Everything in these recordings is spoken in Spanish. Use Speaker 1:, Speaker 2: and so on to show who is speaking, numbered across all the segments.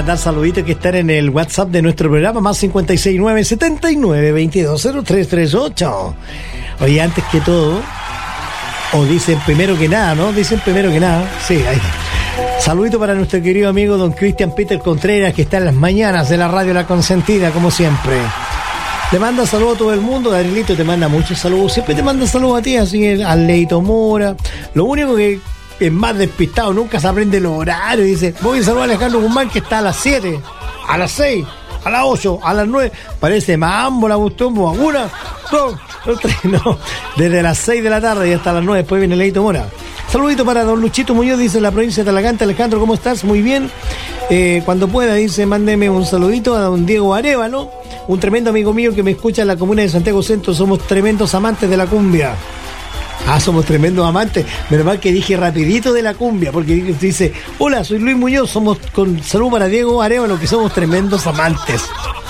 Speaker 1: mandar saluditos que están en el WhatsApp de nuestro programa, más 569 79 22 0338. Oye, antes que todo, o dicen primero que nada, ¿no? Dicen primero que nada. Sí, ahí está. Saludito para nuestro querido amigo don Cristian Peter Contreras, que está en las mañanas de la radio La Consentida, como siempre. Te manda saludos a todo el mundo. Gabrielito te manda muchos saludos. Siempre te manda saludos a ti, así al Leito Mora. Lo único que es más despistado, nunca se aprende el horario. Dice, voy a saludar a Alejandro Guzmán, que está a las 7, a las 6, a las 8, a las 9. Parece mambo la cuestión, una, dos, tres, no. Desde las 6 de la tarde y hasta las 9, después viene Leito Mora. Saludito para don Luchito Muñoz, dice la provincia de Talagante. Alejandro, ¿cómo estás? Muy bien. Cuando pueda, dice, mándeme un saludito a don Diego Arévalo, un tremendo amigo mío que me escucha en la comuna de Santiago Centro. Somos tremendos amantes de la cumbia. Somos tremendos amantes. Menos mal que dije rapidito de la cumbia, porque dice, hola, soy Luis Muñoz, somos con salud para Diego Arévalo, que somos tremendos amantes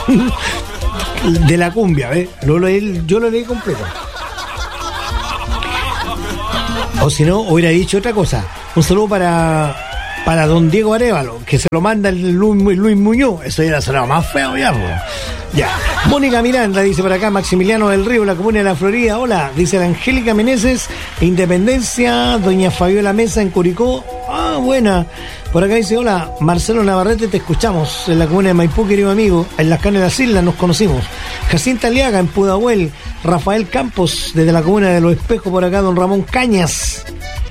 Speaker 1: de la cumbia, ¿ves? Yo lo leí completo. O si no, hubiera dicho otra cosa. Un saludo para don Diego Arévalo, que se lo manda el Luis Muñoz. Eso ya será más feo ya, pues. Ya. Mónica Miranda dice por acá, Maximiliano del Río, la comuna de la Florida. Hola, dice la Angélica Meneses, Independencia, doña Fabiola Mesa en Curicó. Buena. Por acá dice, hola, Marcelo Navarrete, te escuchamos en la comuna de Maipú, querido amigo. En las Canas de las Islas nos conocimos. Jacinta Aliaga en Pudahuel. Rafael Campos desde la comuna de Los Espejos. Por acá don Ramón Cañas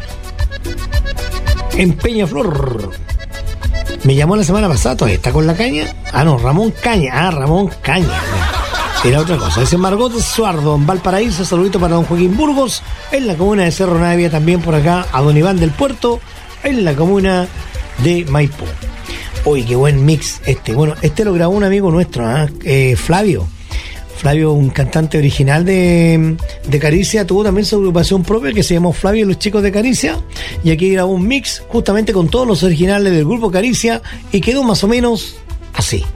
Speaker 1: en Peñaflor. Me llamó la semana pasada, ¿todavía está con la caña? No, Ramón Caña. Ramón Caña. Era otra cosa. Dice Margot Suardo en Valparaíso. Saludito para don Joaquín Burgos en la comuna de Cerro Navia. También por acá a don Iván del Puerto en la comuna de Maipú. Uy, qué buen mix este. Bueno, este lo grabó un amigo nuestro, Flavio. Flavio, un cantante original de Caricia, tuvo también su agrupación propia que se llamó Flavio y los Chicos de Caricia, y aquí grabó un mix justamente con todos los originales del grupo Caricia y quedó más o menos así.